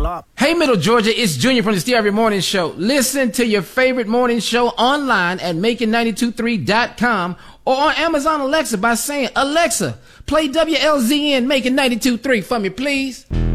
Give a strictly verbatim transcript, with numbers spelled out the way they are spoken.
roll up. Hey, Middle Georgia, it's Junior from the Steve Harvey Morning Show. Listen to your favorite morning show online at making ninety-two three dot com or on Amazon Alexa by saying, Alexa, play W L Z N Making ninety-two three for me, please.